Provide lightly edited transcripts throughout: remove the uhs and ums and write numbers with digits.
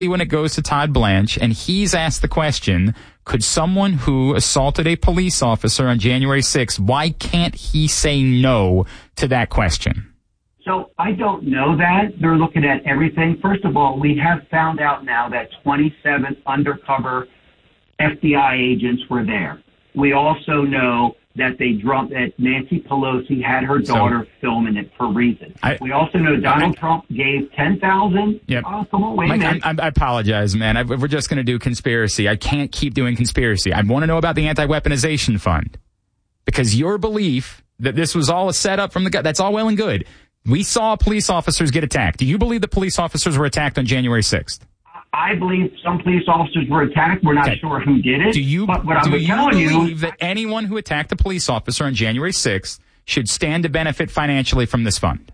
when it goes to Todd Blanche, and he's asked the question, could someone who assaulted a police officer on January 6th, why can't he say no to that question? So I don't know that. They're looking at everything. First of all, we have found out now that 27 undercover FBI agents were there. We also know that that Nancy Pelosi had her daughter filming it for a reason. We also know Donald Trump gave $10,000. Yep. Oh, come on, wait a minute. I apologize, man. We're just going to do conspiracy. I can't keep doing conspiracy. I want to know about the anti-weaponization fund, because your belief that this was all a setup from the gut, that's all well and good. We saw police officers get attacked. Do you believe the police officers were attacked on January 6th? I believe some police officers were attacked. We're not sure who did it. Do you believe that anyone who attacked a police officer on January 6th should stand to benefit financially from this fund?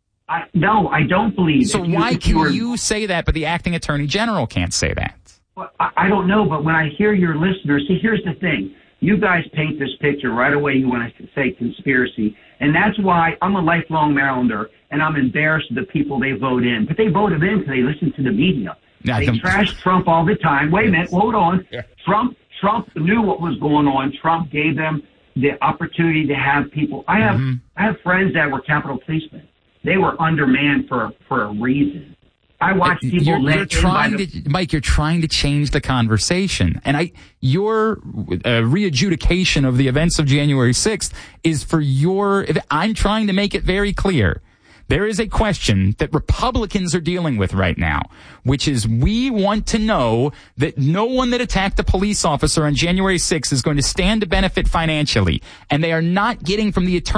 No, I don't believe. So why can you say that, but the acting attorney general can't say that? Well, I don't know, but when I hear your listeners, see, here's the thing. You guys paint this picture right away. You want to say conspiracy. And that's why I'm a lifelong Marylander, and I'm embarrassed of the people they vote in. But they vote them in because they listen to the media. They trash Trump all the time. Wait a minute. Hold on. Yeah. Trump knew what was going on. Trump gave them the opportunity to have people. I have friends that were Capitol policemen. They were undermanned for a reason. I watch people Mike, you're trying to change the conversation. And your re-adjudication of the events of January 6th is for I'm trying to make it very clear. There is a question that Republicans are dealing with right now, which is we want to know that no one that attacked a police officer on January 6th is going to stand to benefit financially. And they are not getting from the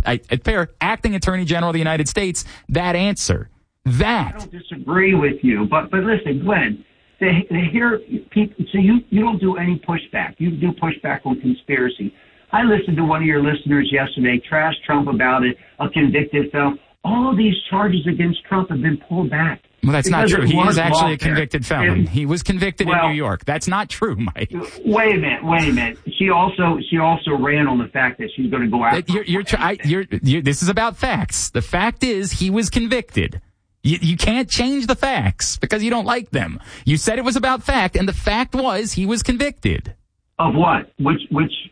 acting attorney general of the United States that answer. I don't disagree with you, but listen, Glenn, they hear people. So you don't do any pushback. You do pushback on conspiracy. I listened to one of your listeners yesterday trash Trump about it, a convicted felon. All these charges against Trump have been pulled back. Well, that's not true. He is actually a convicted felon. He was convicted in New York. That's not true, Mike. Wait a minute. She also ran on the fact that she's going to go out. This is about facts. The fact is he was convicted. You can't change the facts because you don't like them. You said it was about fact, and the fact was he was convicted. Of what? Which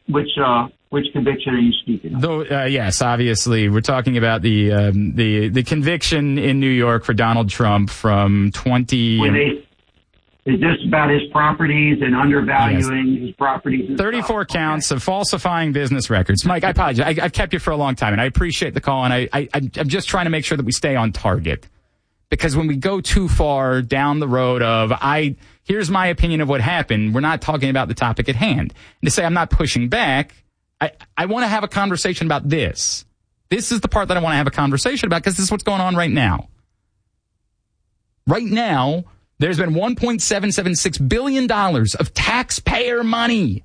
conviction are you speaking of? Yes, obviously, we're talking about the conviction in New York for Donald Trump from 20. Is this about his properties and undervaluing his properties? 34 counts of falsifying business records. Mike, I apologize. I've kept you for a long time, and I appreciate the call, and I'm just trying to make sure that we stay on target. Because when we go too far down the road of, here's my opinion of what happened, we're not talking about the topic at hand. And to say I'm not pushing back, I want to have a conversation about this. This is the part that I want to have a conversation about because this is what's going on right now. Right now, there's been $1.776 billion of taxpayer money.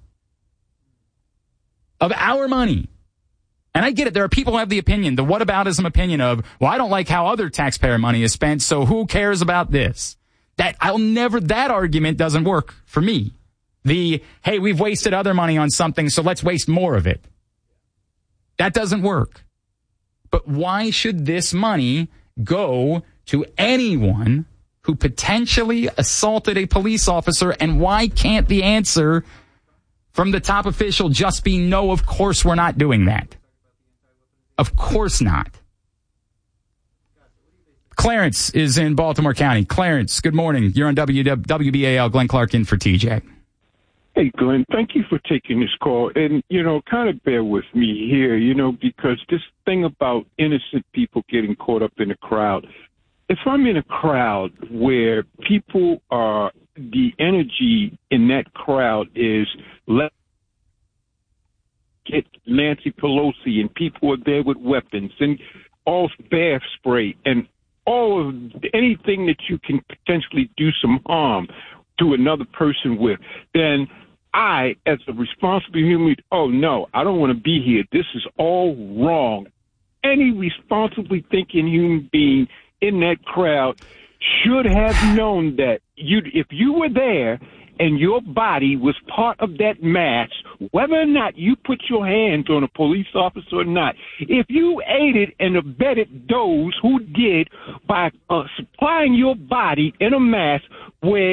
Of our money. And I get it. There are people who have the opinion, the whataboutism opinion of, well, I don't like how other taxpayer money is spent, so who cares about this? That argument doesn't work for me. Hey, we've wasted other money on something, so let's waste more of it. That doesn't work. But why should this money go to anyone who potentially assaulted a police officer, and why can't the answer from the top official just be, no, of course we're not doing that? Of course not. Clarence is in Baltimore County. Clarence, good morning. You're on WBAL. Glenn Clark in for TJ. Hey, Glenn, thank you for taking this call. And, kind of bear with me here, because this thing about innocent people getting caught up in a crowd. If I'm in a crowd where people are, the energy in that crowd is let's get Nancy Pelosi, and people are there with weapons and all bear spray and all of anything that you can potentially do some harm to another person with, then I, as a responsible human, no, I don't want to be here. This is all wrong. Any responsibly thinking human being in that crowd should have known that if you were there and your body was part of that mass, whether or not you put your hands on a police officer or not, if you aided and abetted those who did by supplying your body in a mass where